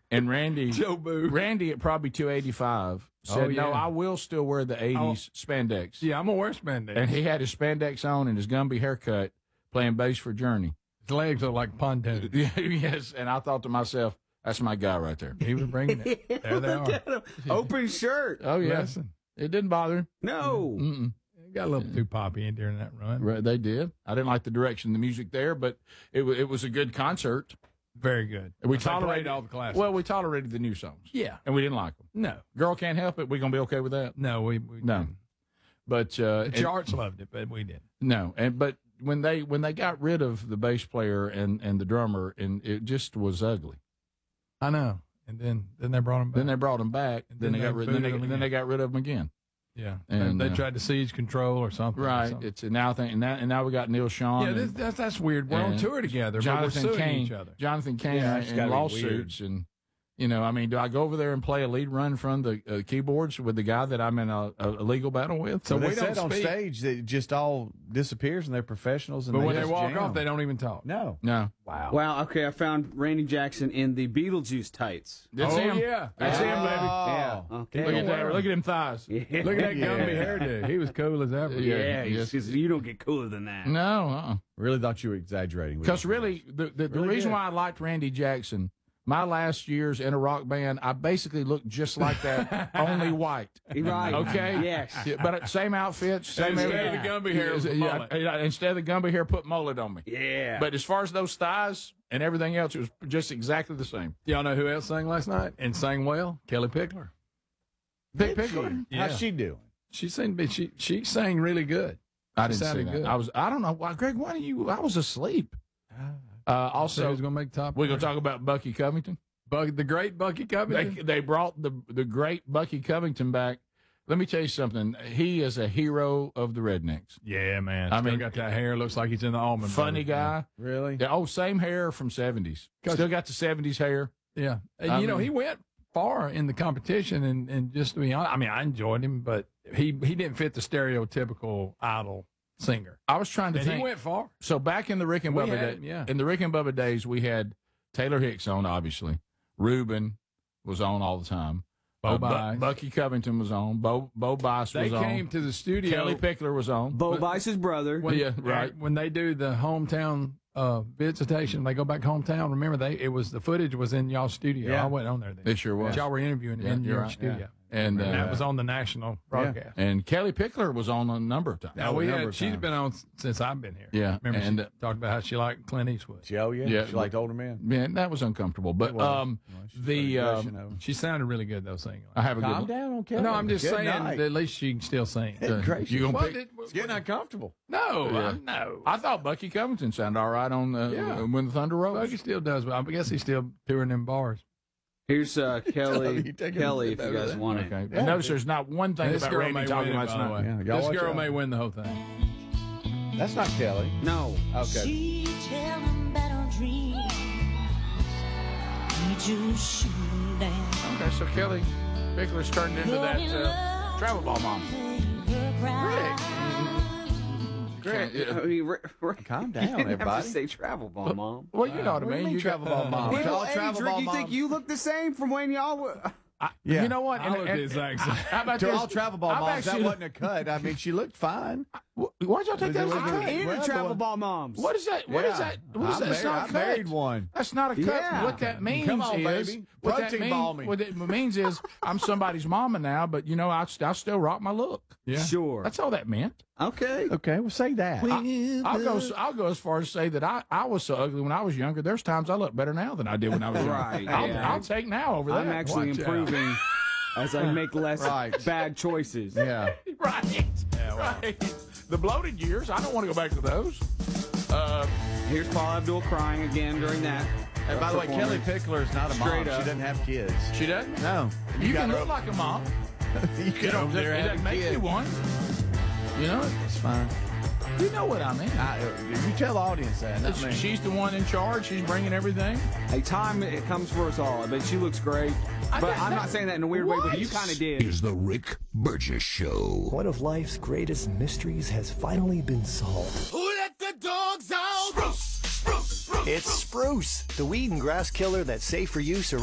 And Randy, Joe Boo. Randy at probably 285 said, "No, I will still wear the 80s spandex." Yeah, I'm gonna wear spandex. And he had his spandex on and his Gumby haircut, playing bass for Journey. His legs look like pontoons. Yes, and I thought to myself, "That's my guy right there." He was bringing it. There they are. Open shirt. Oh yeah, Listen, it didn't bother him. No. Mm-mm. it got a little too poppy in during that run. Right, they did. I didn't like the direction of the music there, but it was a good concert. Very good. We They tolerated played all the classics. Well, we tolerated the new songs. Yeah. And we didn't like them. No. Girl Can't Help It, we going to be okay with that? No, we No. didn't. But The charts loved it, but we didn't. no. But when they got rid of the bass player and the drummer, and it just was ugly. I know. And then they brought him back. Then they brought them back. And Then they got rid. Then booted 'em they again. got rid of them again. Yeah. And, they tried to siege control or something. Right. It's now thing and now we got Neil Sean. Yeah, and that's weird. We're on and tour together, but we're Jonathan suing Cain. each other. Jonathan Cain Yeah, it's in gotta be lawsuits and. I mean, do I go over there and play a lead run from the keyboards with the guy that I'm in a legal battle with? So Well, we they don't said on speak. stage that it just all disappears and they're professionals. And But when they just walk jam. off, they don't even talk. No. No. Wow. Wow. Okay, I found Randy Jackson in the Beetlejuice tights. That's oh, him. yeah. That's him, baby. Yeah. Oh. Okay. Look at that. Look at them thighs. Yeah. Look at that Yeah. Gumby hairdo. He was cool as ever. Yeah. Yes. You don't get cooler than that. No. Really thought you were exaggerating. with Because it. really, the Really reason good. why I liked Randy Jackson, my last years in a rock band, I basically looked just like that, only white. Right. Okay? Yes. Yeah, but same outfits, same Instead everything. of the Gumby hair, it was a mullet. Instead of the Gumby hair, put mullet on me. Yeah. But as far as those thighs and everything else, it was just exactly the same. Y'all know who else sang last night and sang well? Kelly Pickler. Pickler. Yeah. How's she doing? She sang really good. I didn't see sounded that. good. I don't know why, Greg. Why do you? I was asleep. So Also, who's gonna make top? we're gonna talk about Bucky Covington. The great Bucky Covington. They brought the great Bucky Covington back. Let me tell you something. He is a hero of the rednecks. Yeah, man. I Still mean, got that hair. Looks like he's in the almond. Funny Brothers, guy. Really? Yeah, oh, same hair from 70s. Still got the 70s hair. Yeah. And, I you know, mean- he went far in the competition, and just to be honest, I mean, I enjoyed him, but he didn't fit the stereotypical idol singer. I was trying to And think. he went far. So back in the Rick and We Bubba had days, him, yeah. in the Rick and Bubba days, we had Taylor Hicks on, obviously. Ruben was on all the time. Bo Bice. Bucky Covington was on. Bo Bice They was on. came to the studio. Kelly Pickler was on. Bo Bice's brother. when, Yeah, right. When they do the hometown visitation, they go back hometown. Remember, it was the footage was in y'all's studio. Yeah. I went on there then. It sure was. Y'all were interviewing him Yeah, in you're your right. studio. And that was on the national broadcast. and Kelly Pickler was on a number of times. Now she's been on since I've been here. Yeah, Remember, and, she talked about how she liked Clint Eastwood. Oh, yeah. Yeah. She liked older men. Man, that was uncomfortable. But It was. She's pretty gushing over. She sounded really good though singing. I have a Calm good down on Kelly. No, I'm just Good saying night. that at least she can still sing. Gracious. You gonna Well, pick? It's getting uncomfortable. No, Yeah. no. I thought Bucky Covington sounded all right on Yeah. When the Thunder Rolls. Bucky still does, but I guess he's still touring them bars. Here's You Kelly, taking if you a bit guys of that? want it. Okay. Yeah. Notice there's not one thing This about girl Randy may talking win, last by the night. way. Yeah, y'all This watch girl out. may win the whole thing. That's not Kelly. No. Okay. She tell them better dreams. Need you shooting down. Okay, so Kelly Pickler's turned into that travel ball mom. Greg, Yeah. I mean, Calm you down, didn't have everybody. to say travel ball, Mom. Well, you know what I What do you mean. mean You travel got- ball mom? People Y'all age, travel Rick, ball you think moms. you look the same from when y'all were... Yeah. You know what? I look the exact same. How about To this? all travel ball I've moms, that actually- wasn't a cut. I mean, she looked fine. Why'd y'all take that as a I'm cut? in Well, the travel boy. ball moms. What is that? What is that? What is that? That's not a I cut. married one. That's not a cut. Yeah. What that means Come on, is, baby. what that Protein ball me. what it means is, I'm somebody's mama now, but you know, I still rock my look. Yeah. Sure. That's all that meant. Okay. Okay, well, say that. I'll go as far as to say that I was so ugly when I was younger. There's times I look better now than I did when I was younger. Right, I'll, yeah. I'll take now over that. I'm actually Watch out. improving as I make less Right. bad choices. Yeah. Right. Right. The bloated years, I don't want to go back to those. Here's Paul Abdul crying again during that. And by the way, Kelly Pickler is not a mom. Straight She up. doesn't have kids. She doesn't? No. You got can her look like a mom. You can It over there doesn't having make you kids. one. You know? It's fine. You know what I mean. You tell the audience that. Not me. She's the one in charge. She's bringing everything. Hey, time it comes for us all. I bet she looks great. But I'm not saying that in a weird way, but you kind of did. Is the Rick Burgess Show. One of life's greatest mysteries has finally been solved. Who let the dogs out? Spruce, spruce, spruce. It's spruce, the weed and grass killer that's safe for use